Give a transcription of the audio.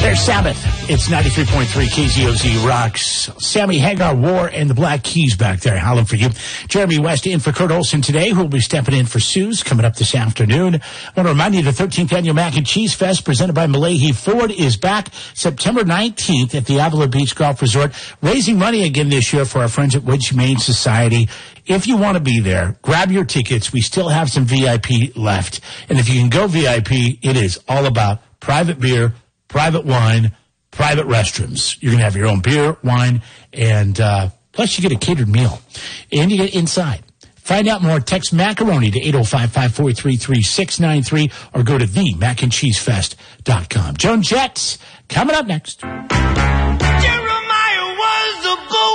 Blair Sabbath. It's 93.3 KZOZ Rocks. Sammy Hagar War and the Black Keys back there howling for you. Jeremy West in for Kurt Olson today, who will be stepping in for Suze coming up this afternoon. I want to remind you the 13th Annual Mac and Cheese Fest presented by Malahi Ford is back September 19th at the Avila Beach Golf Resort, raising money again this year for our friends at Wood Humane Society. If you want to be there, grab your tickets. We still have some VIP left. And if you can go VIP, it is all about private beer, private wine, private restrooms. You're going to have your own beer, wine, and plus you get a catered meal. And you get inside. Find out more. Text macaroni to 805-543-3693 or go to themacandcheesefest.com. Joan Jett coming up next. Jeremiah was a boy.